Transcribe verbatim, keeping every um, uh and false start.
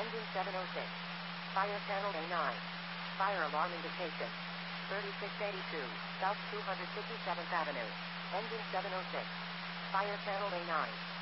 Engine seven oh six. Fire channel A nine. Fire alarm indication. thirty-six eighty-two, South two hundred fifty-seventh Avenue. Engine seven oh six. Fire channel A nine.